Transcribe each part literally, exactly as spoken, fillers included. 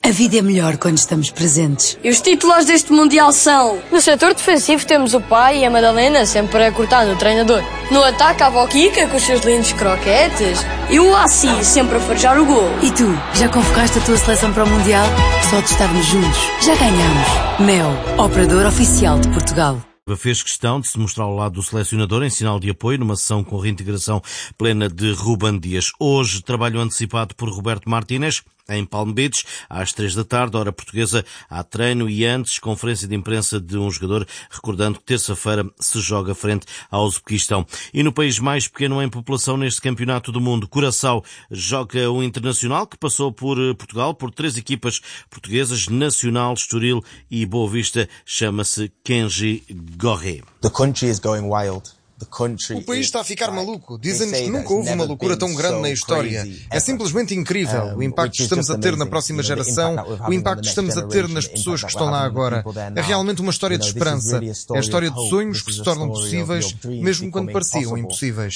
A vida é melhor quando estamos presentes. E os titulares deste Mundial são... No setor defensivo temos o pai e a Madalena sempre a cortar no treinador. No ataque a avó Kika com os seus lindos croquetes. E o Assi sempre a farejar o gol. E tu, já convocaste a tua seleção para o Mundial? Só de estarmos juntos, já ganhamos. Mel, operador oficial de Portugal. Fez questão de se mostrar ao lado do selecionador em sinal de apoio numa sessão com reintegração plena de Ruben Dias. Hoje, trabalho antecipado por Roberto Martínez, em Palm Beach, às três da tarde, hora portuguesa, há treino e antes conferência de imprensa de um jogador, recordando que terça-feira se joga frente ao Uzbequistão. E no país mais pequeno em população neste campeonato do mundo, Curaçao joga um internacional que passou por Portugal, por três equipas portuguesas, Nacional, Estoril e Boa Vista, chama-se Kenji Gorré. The country is going wild. O país está a ficar maluco. Dizem-nos que nunca houve uma loucura tão grande na história. É simplesmente incrível. O impacto que estamos a ter na próxima geração, o impacto que estamos a ter nas pessoas que estão lá agora. É realmente uma história de esperança. É a história de sonhos que se tornam possíveis, mesmo quando pareciam impossíveis.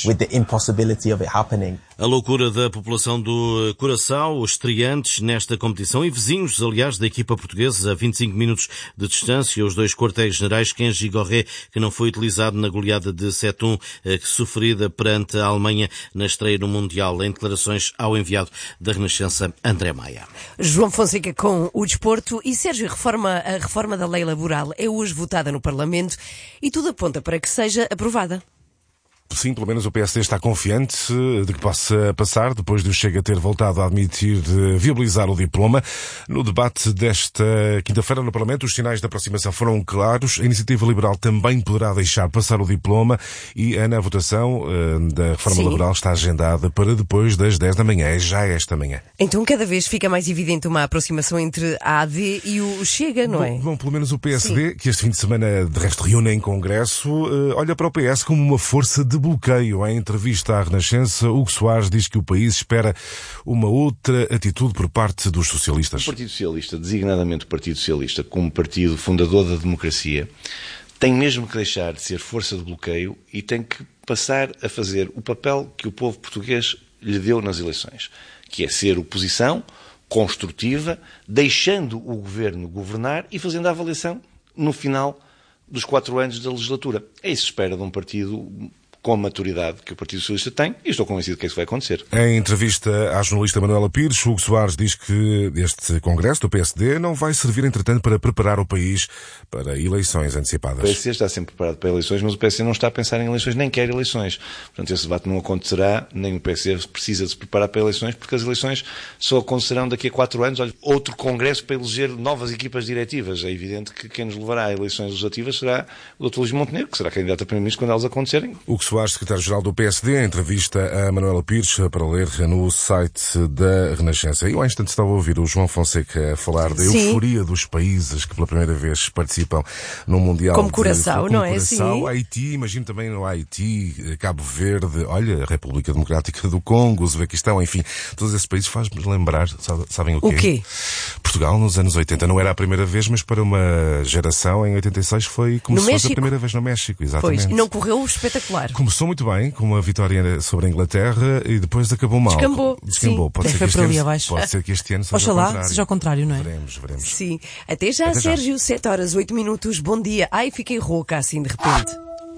A loucura da população do Curaçao, os estreantes nesta competição e vizinhos, aliás, da equipa portuguesa, a vinte e cinco minutos de distância, os dois quartéis-generais, Kenji Gorré, que não foi utilizado na goleada de sete a um, que sofrida perante a Alemanha na estreia no Mundial, em declarações ao enviado da Renascença, André Maia. João Fonseca com o desporto e Sérgio, a reforma, a reforma da lei laboral é hoje votada no Parlamento e tudo aponta para que seja aprovada. Sim, pelo menos o P S D está confiante de que possa passar, depois do Chega ter voltado a admitir de viabilizar o diploma. No debate desta quinta-feira no Parlamento, os sinais de aproximação foram claros. A Iniciativa Liberal também poderá deixar passar o diploma e na votação uh, da reforma Sim. laboral está agendada para depois das dez da manhã, é já esta manhã. Então cada vez fica mais evidente uma aproximação entre a A D e o Chega, não é? Bom, bom pelo menos o P S D, Sim. que este fim de semana de resto reúne em Congresso, uh, olha para o P S como uma força de bloqueio. Em entrevista à Renascença, Hugo Soares diz que o país espera uma outra atitude por parte dos socialistas. O Partido Socialista, designadamente o Partido Socialista, como partido fundador da democracia, tem mesmo que deixar de ser força de bloqueio e tem que passar a fazer o papel que o povo português lhe deu nas eleições, que é ser oposição construtiva, deixando o governo governar e fazendo a avaliação no final dos quatro anos da legislatura. É isso que se espera de um partido com a maturidade que o Partido Socialista tem, e estou convencido que isso vai acontecer. Em entrevista à jornalista Manuela Pires, Hugo Soares diz que este congresso do P S D não vai servir, entretanto, para preparar o país para eleições antecipadas. O P S D está sempre preparado para eleições, mas o P S D não está a pensar em eleições, nem quer eleições. Portanto, esse debate não acontecerá, nem o P S D precisa de se preparar para eleições, porque as eleições só acontecerão daqui a quatro anos. Olha, outro congresso para eleger novas equipas diretivas. É evidente que quem nos levará a eleições legislativas será o doutor Luís Montenegro, que será candidato a primeiro-ministro quando elas acontecerem. Hugo Soares, secretário-geral do P S D, em entrevista a Manuela Pires para ler no site da Renascença. Eu há instantes estava a ouvir o João Fonseca a falar da Sim. euforia dos países que pela primeira vez participam no Mundial. Como Curaçao, como não é? Curaçao, Sim. Haiti, imagino também no Haiti, Cabo Verde, olha, a República Democrática do Congo, Uzbequistão, enfim, todos esses países fazem-nos lembrar, sabem o quê? O quê? Portugal nos anos oitenta. Não era a primeira vez, mas para uma geração em oitenta e seis foi como no se México? fosse a primeira vez no México, exatamente. Pois, não correu espetacular. Começou muito bem, com uma vitória sobre a Inglaterra e depois acabou mal. Descambou. Descambou. Sim. Pode, ser foi que para ali ano, abaixo. pode ser que este ano seja Oxalá ao contrário. seja ao contrário, não é? Veremos, veremos. Sim. Até já, Até já. Sérgio, sete horas, oito minutos, bom dia. Ai, fiquei rouca assim de repente.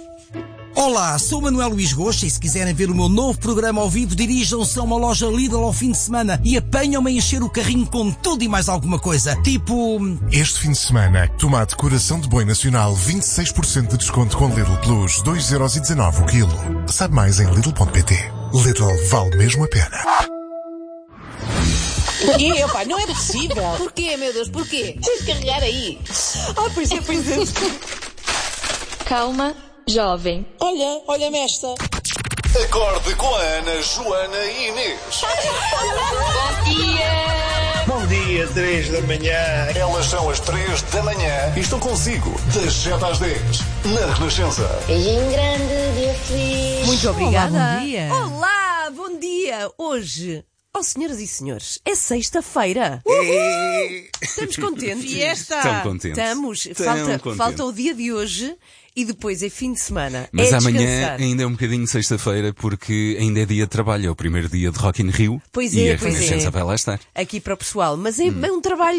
Olá, sou Manuel Luís Goxa e se quiserem ver o meu novo programa ao vivo, dirijam-se a uma loja Lidl ao fim de semana e apanham-me a encher o carrinho com tudo e mais alguma coisa. Tipo... Este fim de semana, tomate coração de boi nacional, vinte e seis por cento de desconto com Lidl Plus, dois euros e dezanove o quilo. Sabe mais em lidl ponto pt. Lidl vale mesmo a pena. Porquê? Opa, não é possível. Porquê, meu Deus, porquê? Tens de carregar aí. Ah, pois é, pois é. Calma, jovem. Olha, olha-me esta. Acorde com a Ana, Joana e Inês. Bom dia. Bom dia, três da manhã. Elas são as três da manhã e estão consigo das sete às dez na Renascença. Beijinho grande, dia feliz. Muito obrigada. Olá, bom dia. Olá, bom dia. Hoje... Oh, senhoras e senhores, é sexta-feira. Estamos contentes? Fiesta. Estamos contentes. Estamos. Tão Falta, contentes. falta o dia de hoje e depois é fim de semana. Mas é amanhã descansar. ainda é um bocadinho sexta-feira porque ainda é dia de trabalho. É o primeiro dia de Rock in Rio. Pois e é, a pois Renascença é. vai lá estar. Aqui para o pessoal. Mas é, hum. é um trabalho